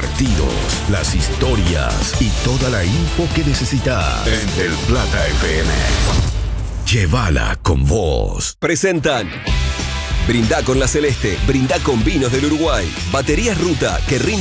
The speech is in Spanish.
partidos, las historias y toda la info que necesitas en Del Plata FM. Llévala con vos. Presentan Brindá con la Celeste, brindá con vinos del Uruguay. Baterías Ruta, que rinde